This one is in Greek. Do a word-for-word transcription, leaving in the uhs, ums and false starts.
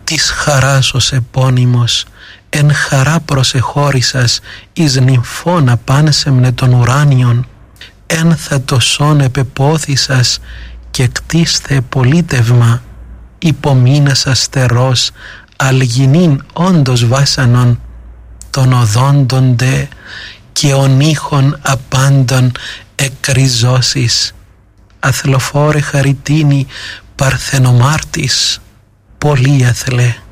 της χαράς ως επώνυμος, εν χαρά προσεχώρησας εις νυμφώνα πάνσεμνε των ουράνιων, εν θα το σών επεπόθησας και κτίσθε πολίτευμα, υπομείνας αστερός αλγινήν όντως βάσανον, των οδόντων δε και ον ήχων απάντων εκριζώσεις, αθλοφόρε χαριτίνη παρθενομάρτης, πολύ αθλέ.